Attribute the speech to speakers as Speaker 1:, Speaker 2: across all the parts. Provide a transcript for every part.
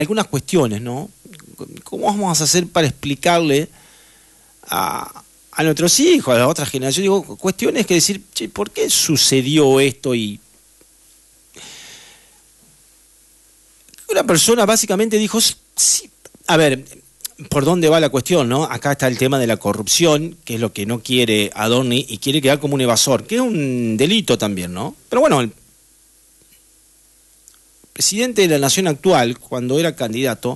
Speaker 1: algunas cuestiones, ¿no? ¿Cómo vamos a hacer para explicarle a nuestros hijos, a las otras generaciones? Digo, cuestiones que decir, che, ¿por qué sucedió esto? Y una persona básicamente dijo, sí, a ver, ¿por dónde va la cuestión, no? Acá está el tema de la corrupción, que es lo que no quiere Adorni, y quiere quedar como un evasor, que es un delito también, ¿no? Pero bueno, el presidente de la nación actual, cuando era candidato,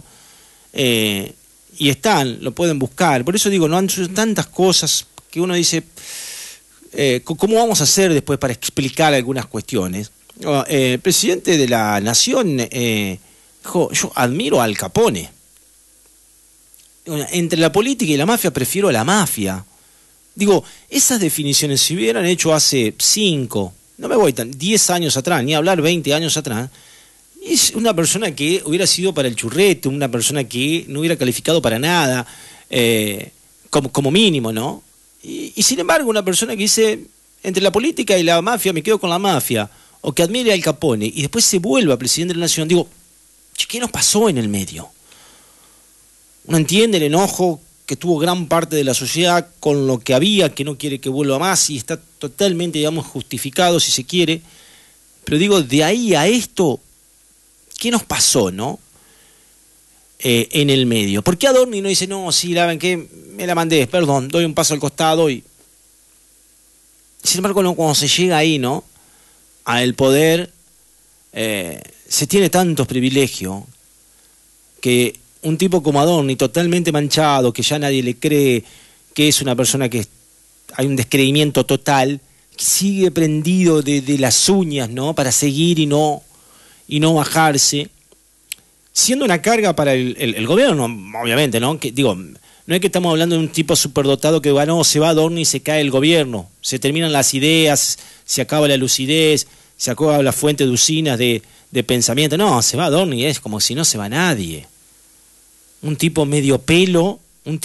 Speaker 1: y lo pueden buscar, por eso digo, no han hecho tantas cosas que uno dice, ¿cómo vamos a hacer después para explicar algunas cuestiones? El presidente de la nación dijo, yo admiro a Al Capone. Entre la política y la mafia prefiero a la mafia. Digo, esas definiciones se hubieran hecho hace 5, no me voy 10 años atrás, ni hablar 20 años atrás, es una persona que hubiera sido para el churrete, una persona que no hubiera calificado para nada, como mínimo, ¿no? Y sin embargo, una persona que dice, entre la política y la mafia me quedo con la mafia, o que admire a Al Capone, y después se vuelva presidente de la nación, digo, ¿qué nos pasó en el medio? Uno entiende el enojo que tuvo gran parte de la sociedad con lo que había, que no quiere que vuelva más, y está totalmente, digamos, justificado si se quiere, pero digo, de ahí a esto, ¿qué nos pasó, no? En el medio. ¿Por qué Adorni no dice, no, sí, la ven que me la mandé, perdón, doy un paso al costado y... Sin embargo, cuando se llega ahí, ¿no? Al poder, se tiene tantos privilegios que un tipo como Adorni, totalmente manchado, que ya nadie le cree, que es una persona que hay un descreimiento total, que sigue prendido de las uñas, ¿no? Para seguir y no bajarse, siendo una carga para el gobierno, obviamente, ¿no? Que, digo, no es que estamos hablando de un tipo superdotado que se va Adorni y se cae el gobierno, se terminan las ideas, se acaba la lucidez, se acaba la fuente de usinas de pensamiento. No, se va Adorni, es como si no se va nadie. Un tipo medio pelo,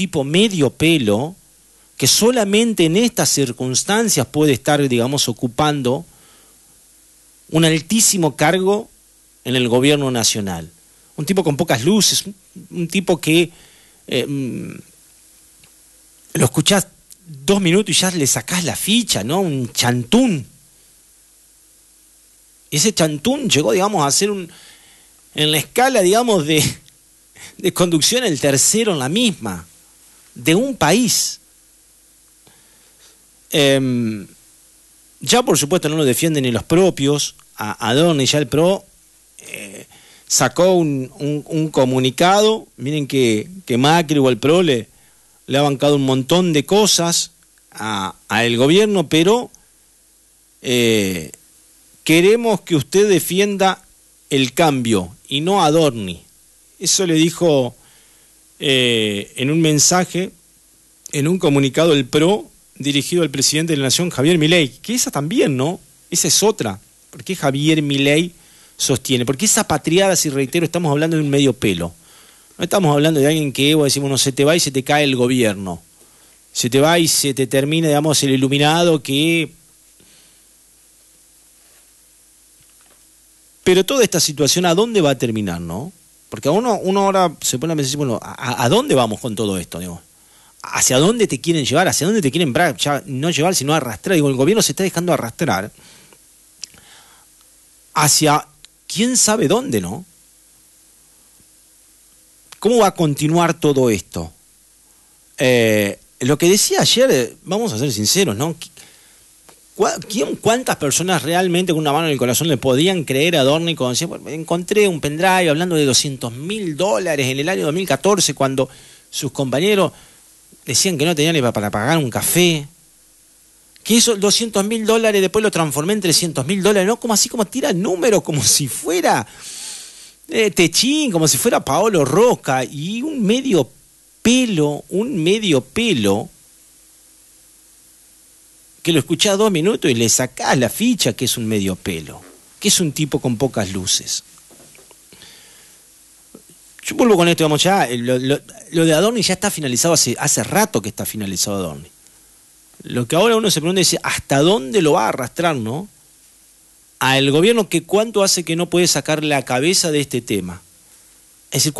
Speaker 1: que solamente en estas circunstancias puede estar, digamos, ocupando un altísimo cargo en el gobierno nacional. Un tipo con pocas luces, un tipo que lo escuchás 2 minutos y ya le sacás la ficha, ¿no? Un chantún. Ese chantún llegó, digamos, a ser en la escala, digamos, de conducción el tercero en la misma, de un país. Ya por supuesto no lo defienden ni los propios. A Adorni ya el PRO sacó un comunicado. Miren que Macri o el PRO le ha bancado un montón de cosas a el gobierno, pero queremos que usted defienda el cambio y no a Adorni. Eso le dijo en un mensaje, en un comunicado el PRO dirigido al presidente de la Nación, Javier Milei, que esa también, ¿no? Esa es otra. ¿Por qué Javier Milei sostiene? Porque esa patriada, si reitero, estamos hablando de un medio pelo. No estamos hablando de alguien que, decimos, no, se te va y se te cae el gobierno. Se te va y se te termina, digamos, el iluminado que... Pero toda esta situación, ¿a dónde va a terminar, no? Porque uno ahora se pone a pensar, bueno, ¿a dónde vamos con todo esto, digamos? ¿Hacia dónde te quieren llevar? ¿Hacia dónde te quieren ya no llevar, sino arrastrar? Digo, el gobierno se está dejando arrastrar hacia quién sabe dónde, ¿no? ¿Cómo va a continuar todo esto? Lo que decía ayer, vamos a ser sinceros, ¿no? ¿Cuántas personas realmente con una mano en el corazón le podían creer a Adorni cuando decía, bueno, encontré un pendrive hablando de $200.000 en el año 2014 cuando sus compañeros decían que no tenían ni para pagar un café? Que esos $200.000 después lo transformé en $300.000, ¿no? Como así, como tira números, como si fuera Techín, como si fuera Paolo Roca, y un medio pelo, que lo escuchás 2 minutos y le sacás la ficha que es un medio pelo, que es un tipo con pocas luces. Yo vuelvo con esto, digamos, ya, lo de Adorni ya está finalizado, hace rato que está finalizado Adorni. Lo que ahora uno se pregunta es hasta dónde lo va a arrastrar, ¿no? A el gobierno, que cuánto hace que no puede sacar la cabeza de este tema. Es decir,